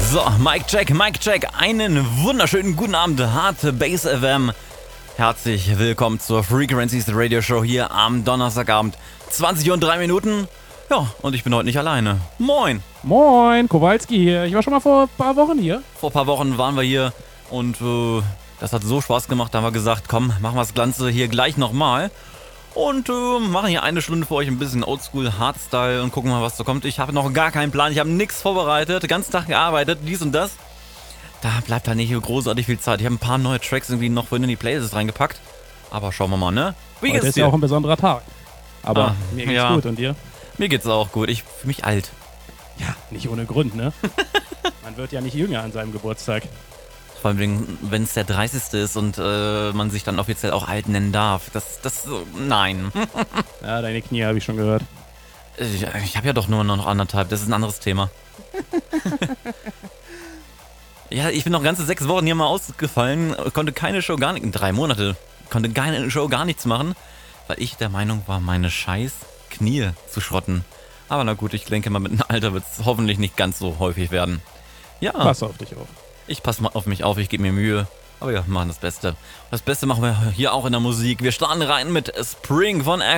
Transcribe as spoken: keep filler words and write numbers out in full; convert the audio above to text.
So, Mic Check, Mic Check, einen wunderschönen guten Abend, Hard Bass F M. Herzlich willkommen zur Frequencies Radio Show hier am Donnerstagabend, zwanzig Uhr und drei Minuten. Ja, und ich bin heute nicht alleine. Moin! Moin, Kowalski hier. Ich war schon mal vor ein paar Wochen hier. Vor ein paar Wochen waren wir hier und äh, das hat so Spaß gemacht, da haben wir gesagt, komm, machen wir das Ganze hier gleich nochmal. Und äh, machen hier eine Stunde für euch ein bisschen Oldschool Hardstyle und gucken mal, was so kommt. Ich habe noch gar keinen Plan, ich habe nichts vorbereitet, den ganzen Tag gearbeitet, dies und das. Da bleibt halt nicht großartig viel Zeit. Ich habe ein paar neue Tracks irgendwie noch in die Playlist reingepackt. Aber schauen wir mal, ne? Wie geht's Heute ist dir? ja auch ein besonderer Tag. Aber Ah, mir geht's ja. gut, und dir? Mir geht's auch gut, ich fühle mich alt. Ja, nicht ohne Grund, ne? Man wird ja nicht jünger an seinem Geburtstag. Vor allem, wenn es der dreißigste ist und äh, man sich dann offiziell auch alt nennen darf. Das, das, nein. Ja, deine Knie habe ich schon gehört. Ich, ich habe ja doch nur noch anderthalb, das ist ein anderes Thema. Ja, ich bin noch ganze sechs Wochen hier mal ausgefallen, konnte keine Show gar nicht, drei Monate, konnte keine Show gar nichts machen, weil ich der Meinung war, meine scheiß Knie zu schrotten. Aber na gut, ich denke mal, mit dem Alter wird es hoffentlich nicht ganz so häufig werden. Ja, Pass auf dich auf. ich passe mal auf mich auf, ich gebe mir Mühe. Aber ja, wir machen das Beste. Das Beste machen wir hier auch in der Musik. Wir starten rein mit Spring von